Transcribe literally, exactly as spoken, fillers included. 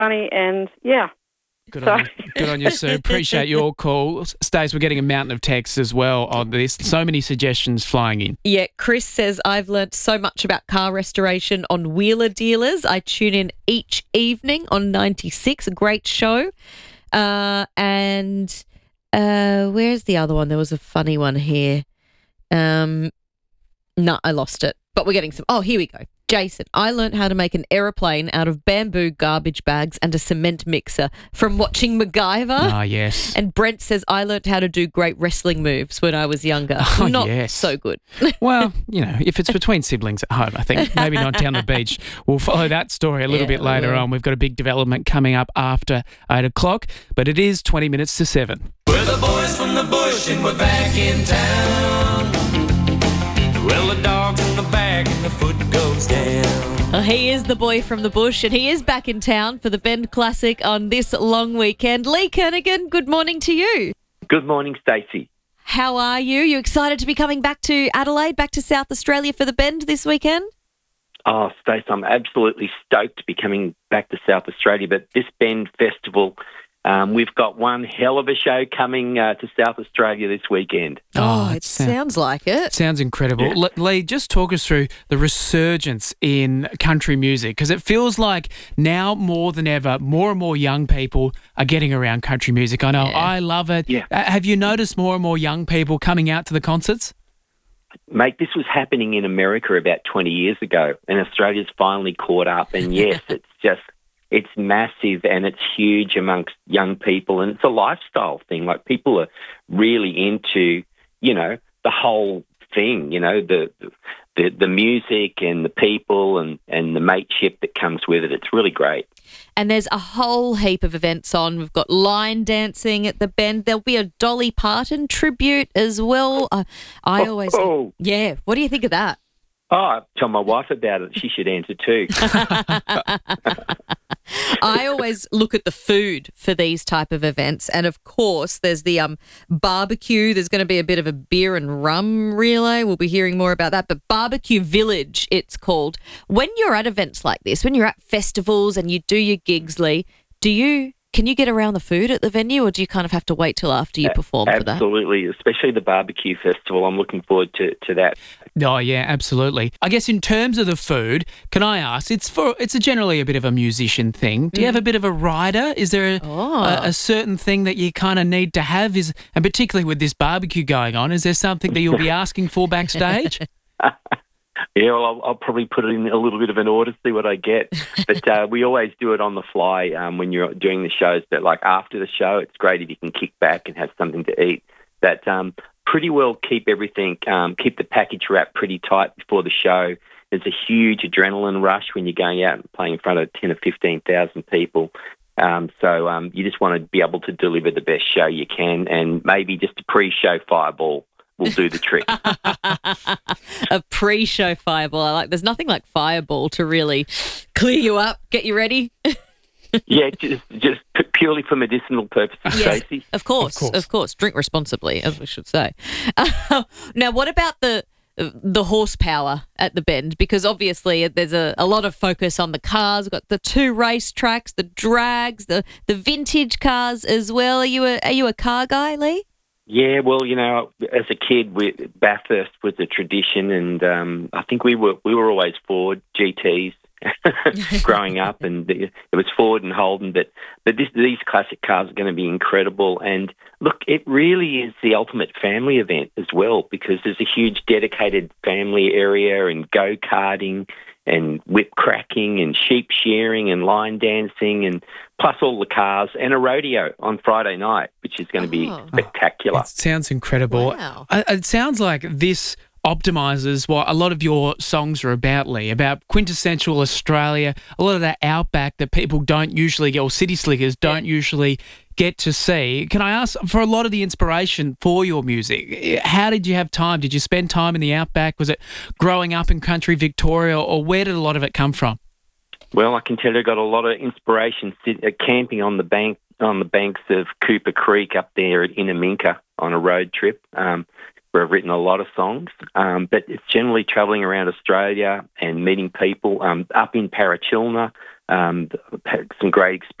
funny, and yeah. Good So- on you, good on you, Sue. Appreciate your call. Stace, we're getting a mountain of texts as well on this. So many suggestions flying in. Yeah, Chris says, I've learnt so much about car restoration on Wheeler Dealers. I tune in each evening on ninety-six, a great show. Uh, and uh, where's the other one? There was a funny one here. Um, no, I lost it. But we're getting some. Oh, here we go. Jason, I learnt how to make an aeroplane out of bamboo garbage bags and a cement mixer from watching MacGyver. Ah, yes. And Brent says, I learnt how to do great wrestling moves when I was younger. Oh, Not yes. so good. Well, you know, if it's between siblings at home, I think maybe not down the beach. We'll follow that story a little Yeah, bit later we will. on. We've got a big development coming up after eight o'clock, but it is twenty minutes to seven. We're the boys from the bush and we're back in town. Well, the dog's in the bag and the foot goes down. Well, he is the boy from the bush and he is back in town for the Bend Classic on this long weekend. Lee Kernaghan, good morning to you. Good morning, Stacey. How are you? You excited to be coming back to Adelaide, back to South Australia for the Bend this weekend? Oh, Stacey, I'm absolutely stoked to be coming back to South Australia. But this Bend Festival, um, we've got one hell of a show coming uh, to South Australia this weekend. Oh, Oh, it sound- sounds like it. Sounds incredible. Yeah. Le- Lee, just talk us through the resurgence in country music, because it feels like now more than ever, more and more young people are getting around country music. I know Yeah. I love it. Yeah. Uh, have you noticed more and more young people coming out to the concerts? Mate, this was happening in America about twenty years ago, and Australia's finally caught up. And yes, it's just, it's massive and it's huge amongst young people, and it's a lifestyle thing. Like, people are really into, you know, the whole thing, you know, the the, the music and the people and, and the mateship that comes with it. It's really great. And there's a whole heap of events on. We've got line dancing at the Bend. There'll be a Dolly Parton tribute as well. Uh, I always... Oh, Yeah, what do you think of that? oh, I tell my wife about it. She should answer too. I always look at the food for these type of events, and of course there's the um barbecue. There's going to be a bit of a beer and rum relay. We'll be hearing more about that, but Barbecue Village it's called. When you're at events like this, when you're at festivals and you do your gigs, Lee, do you can you get around the food at the venue, or do you kind of have to wait till after you perform for that? Absolutely, especially the barbecue festival. I'm looking forward to, to that. Oh yeah, absolutely. I guess in terms of the food, can I ask? It's for it's a generally a bit of a musician thing. Do you have a bit of a rider? Is there a, Oh. a, a certain thing that you kind of need to have? Is and particularly with this barbecue going on, is there something that you'll be asking for backstage? Yeah, well, I'll, I'll probably put it in a little bit of an order, see what I get. But uh, we always do it on the fly um, when you're doing the shows. But like after the show, it's great if you can kick back and have something to eat. That um, pretty well keep everything, um, keep the package wrapped pretty tight before the show. There's a huge adrenaline rush when you're going out and playing in front of ten or fifteen thousand people. Um, so um, you just want to be able to deliver the best show you can, and maybe just a pre-show fireball will do the trick. A pre-show fireball. I like. There's nothing like fireball to really clear you up, get you ready. Yeah, just just p- purely for medicinal purposes, Yes, Stacey. of course, Of of course. course, Drink responsibly, as we should say. Uh, now, what about the the horsepower at the Bend? Because obviously there's a, a lot of focus on the cars. We've got the two race tracks, the drags, the the vintage cars as well. Are you a are you a car guy, Lee? Yeah, well, you know, as a kid, we, Bathurst was a tradition, and um, I think we were we were always Ford G Ts growing up, and the, it was Ford and Holden. But but this, these classic cars are going to be incredible. And look, it really is the ultimate family event as well, because there's a huge dedicated family area and go karting and whip cracking and sheep shearing and line dancing, and plus all the cars and a rodeo on Friday night, which is going to be Oh. spectacular. It sounds incredible. Wow. I- It sounds like this optimizes what a lot of your songs are about, Lee, about quintessential Australia, a lot of that outback that people don't usually get, or city slickers don't usually get to see. Can I ask, for a lot of the inspiration for your music, how did you have time? Did you spend time in the outback? Was it growing up in country Victoria, or where did a lot of it come from? Well, I can tell you I got a lot of inspiration sit, uh, camping on the bank on the banks of Cooper Creek up there at Inaminka on a road trip, um, where I've written a lot of songs. Um, but it's generally travelling around Australia and meeting people. Um, up in Parachilna, um, had some great experience.